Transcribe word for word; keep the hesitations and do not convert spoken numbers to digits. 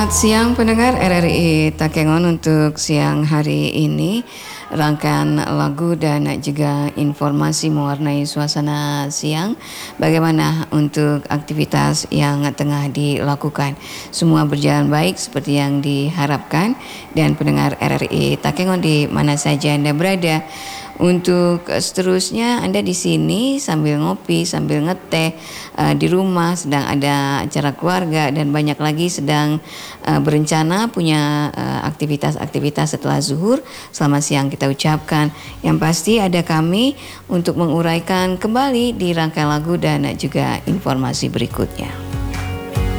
Selamat siang pendengar R R I Takengon. Untuk siang hari ini rangkaian lagu dan juga informasi mewarnai suasana siang. Bagaimana untuk aktivitas yang tengah dilakukan? Semua berjalan baik seperti yang diharapkan. Dan pendengar R R I Takengon di mana saja Anda berada, untuk seterusnya Anda di sini sambil ngopi, sambil ngeteh, uh, di rumah sedang ada acara keluarga dan banyak lagi sedang uh, berencana punya uh, aktivitas-aktivitas setelah zuhur. Selamat siang kita ucapkan. Yang pasti ada kami untuk menguraikan kembali di rangkaian lagu dan juga informasi berikutnya.